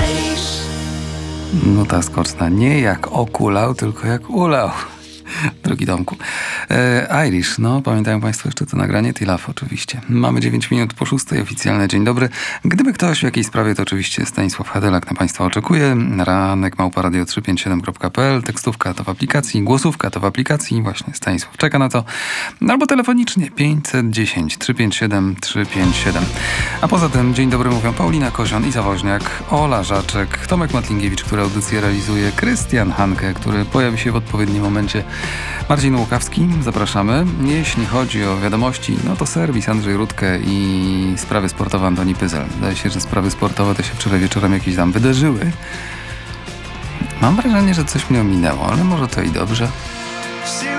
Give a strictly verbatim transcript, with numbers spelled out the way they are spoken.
Nuta skoczna nie jak okulał, tylko jak ulał. Drogi Tomku. E, Irish, no pamiętają Państwo jeszcze to nagranie? Tilaf oczywiście. Mamy dziewięć minut po szóstej, oficjalne dzień dobry. Gdyby ktoś w jakiejś sprawie, to oczywiście Stanisław Hadelak na Państwa oczekuje. Ranek małpa radio trzysta pięćdziesiąt siedem kropka p l, tekstówka to w aplikacji, głosówka to w aplikacji, właśnie Stanisław czeka na to. Albo telefonicznie pięćset dziesięć trzysta pięćdziesiąt siedem trzysta pięćdziesiąt siedem. A poza tym dzień dobry mówią Paulina Kozion, Iza Woźniak, Ola Żaczek, Tomek Matlingiewicz, który audycję realizuje, Krystian Hanke, który pojawi się w odpowiednim momencie, Marcin Łukawski, zapraszamy. Jeśli chodzi o wiadomości, no to serwis Andrzej Rudkę i sprawy sportowe Antoni Pyzel. Wydaje się, że sprawy sportowe to się wczoraj wieczorem jakieś tam wydarzyły. Mam wrażenie, że coś mnie ominęło, ale może to i dobrze.